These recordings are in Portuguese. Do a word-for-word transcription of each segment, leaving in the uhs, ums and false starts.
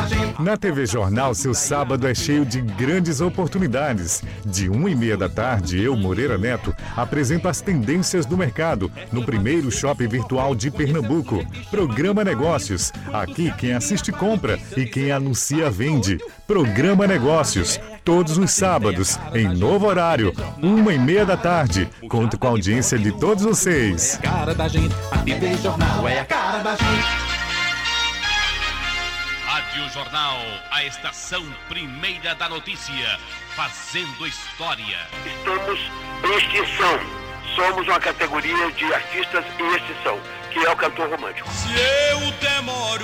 Na T V Jornal, seu sábado é cheio de grandes oportunidades. De uma e meia da tarde, eu, Moreira Neto, apresento as tendências do mercado no primeiro shopping virtual de Pernambuco. Programa Negócios. Aqui quem assiste compra e quem anuncia vende. Programa Negócios. Todos os sábados, em novo horário, uma e meia da tarde. Conto com a audiência de todos vocês. É a cara da gente, a T V Jornal é a cara da gente. Rádio Jornal, a estação primeira da notícia, fazendo história. Estamos em extinção. Somos uma categoria de artistas em extinção, que é o cantor romântico. Se eu demoro,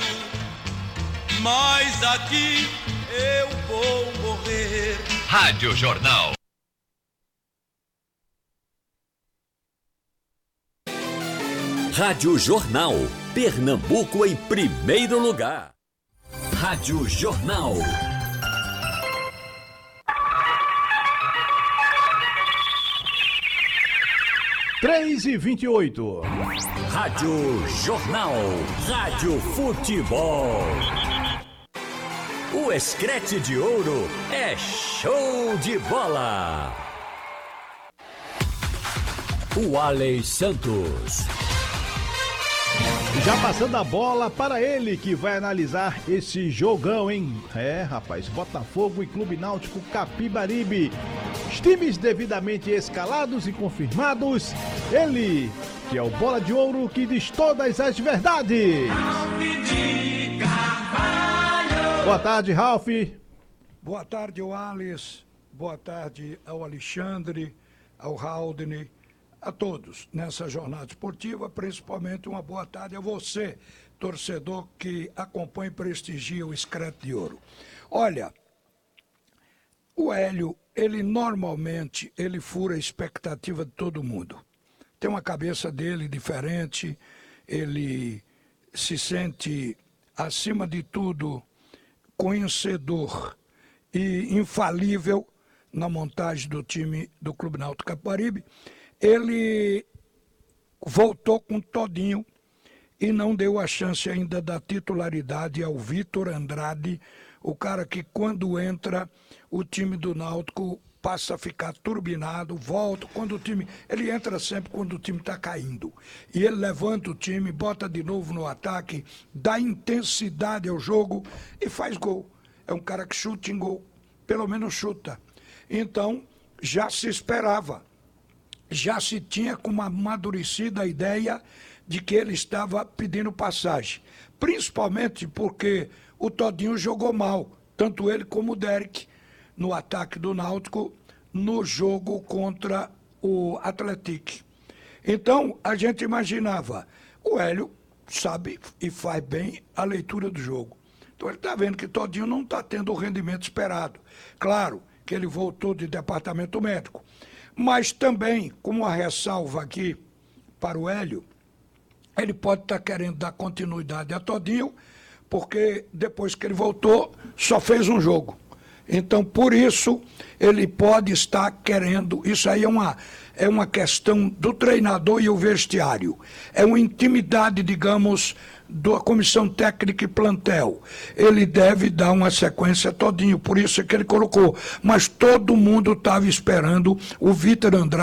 mas aqui eu vou morrer. Rádio Jornal. Rádio Jornal, Pernambuco em primeiro lugar. Rádio Jornal. três e vinte e oito. Rádio Jornal. Rádio Futebol. O Escrete de Ouro é show de bola. O Alex Santos. Já passando a bola para ele que vai analisar esse jogão, hein? É, rapaz, Botafogo e Clube Náutico Capibaribe. Os times devidamente escalados e confirmados. Ele, que é o Bola de Ouro que diz todas as verdades. Boa tarde, Ralf. Boa tarde, ao Alex. Boa tarde ao Alexandre, ao Haldane, a todos nessa jornada esportiva, principalmente uma boa tarde a você, torcedor que acompanha e prestigia o Escrete de Ouro. Olha, o Hélio, ele normalmente, ele fura a expectativa de todo mundo. Tem uma cabeça dele diferente, ele se sente, acima de tudo, conhecedor e infalível na montagem do time do Clube Náutico Capibaribe. Ele voltou com todinho e não deu a chance ainda da titularidade ao Vitor Andrade, o cara que quando entra o time do Náutico passa a ficar turbinado, volta, quando o time... Ele entra sempre quando o time está caindo. E ele levanta o time, bota de novo no ataque, dá intensidade ao jogo e faz gol. É um cara que chuta em gol, pelo menos chuta. Então, já se esperava. Já se tinha com uma amadurecida a ideia de que ele estava pedindo passagem. Principalmente porque o Todinho jogou mal, tanto ele como o Derek, no ataque do Náutico, no jogo contra o Atlético. Então, a gente imaginava, o Hélio sabe e faz bem a leitura do jogo. Então, ele está vendo que Todinho não está tendo o rendimento esperado. Claro que ele voltou de departamento médico. Mas também, como uma ressalva aqui para o Hélio, ele pode estar querendo dar continuidade a Todinho, porque depois que ele voltou, só fez um jogo. Então, por isso, ele pode estar querendo... Isso aí é uma, é uma questão do treinador e o vestiário. É uma intimidade, digamos, da comissão técnica e plantel. Ele deve dar uma sequência todinho, por isso é que ele colocou. Mas todo mundo estava esperando o Vitor Andrade